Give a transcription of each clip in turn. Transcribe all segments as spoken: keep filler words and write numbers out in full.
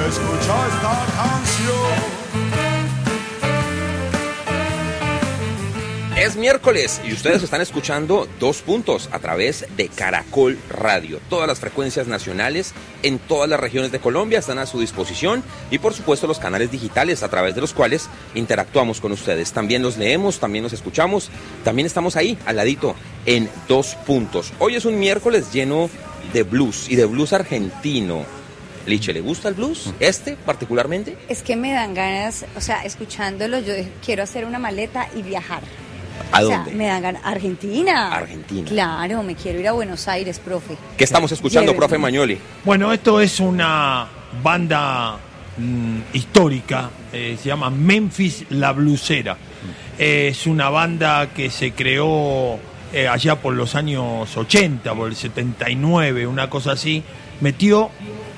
escucha esta canción. Es miércoles y ustedes están escuchando Dos Puntos a través de Caracol Radio. Todas las frecuencias nacionales en todas las regiones de Colombia están a su disposición y por supuesto los canales digitales a través de los cuales interactuamos con ustedes. También los leemos, también los escuchamos, también estamos ahí al ladito en Dos Puntos. Hoy es un miércoles lleno de blues y de blues argentino. Liche, ¿le gusta el blues? ¿Este particularmente? Es que me dan ganas, o sea, escuchándolo yo quiero hacer una maleta y viajar. ¿A o dónde? Sea, me dan ganas. Argentina. Argentina. Claro, me quiero ir a Buenos Aires, profe. ¿Qué estamos escuchando, Llévenme. profe Magnoli? Bueno, esto es una banda mmm, histórica, eh, se llama Memphis La Blusera. Eh, es una banda que se creó eh, allá por los años ochenta, por el setenta y nueve, una cosa así. Metió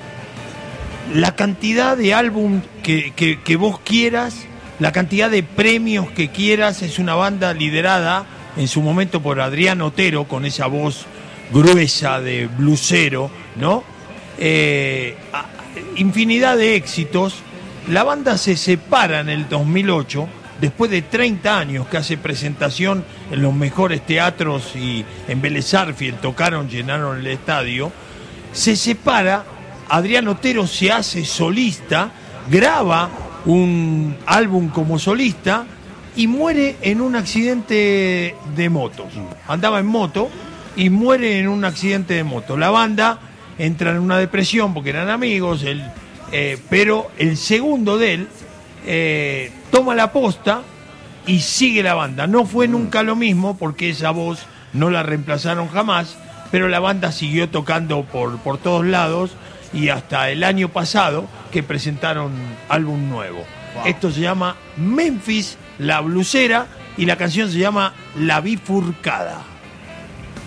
la cantidad de álbum que, que, que vos quieras, la cantidad de premios que quieras. Es una banda liderada en su momento por Adrián Otero, con esa voz gruesa de blusero, ¿no? Eh, a, infinidad de éxitos. La banda se separa en el dos mil ocho, después de treinta años que hace presentación en los mejores teatros y en Vélez Sarsfield tocaron, llenaron el estadio. Se separa, Adrián Otero se hace solista, graba un álbum como solista y muere en un accidente de motos. Andaba en moto y muere en un accidente de moto. La banda entra en una depresión porque eran amigos, él, eh, pero el segundo de él eh, toma la posta y sigue la banda. No fue nunca lo mismo porque esa voz no la reemplazaron jamás, pero la banda siguió tocando por, por todos lados y hasta el año pasado que presentaron álbum nuevo. Wow. Esto se llama Memphis La Blusera y la canción se llama La Bifurcada.